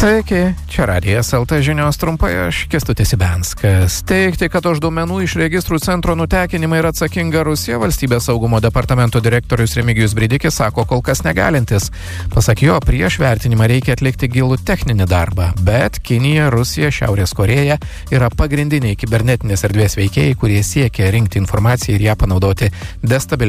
Sveiki, čia Radijas LT žinios trumpai, aš Kęstutis Ibenskas. Teigti, kad už duomenų iš registrų centro nutekinimą yra atsakinga Rusija, Valstybės saugumo departamento direktorius Remigijus Bridikis sako kol kas negalintis. Pasak jo, prieš vertinimą reikia atlikti gilų techninį darbą, bet Kinija, Rusija, Šiaurės Korėja yra pagrindiniai kibernetinės erdvės veikėjai, kurie siekia rinkti informaciją ir ją panaudoti destabilizuoti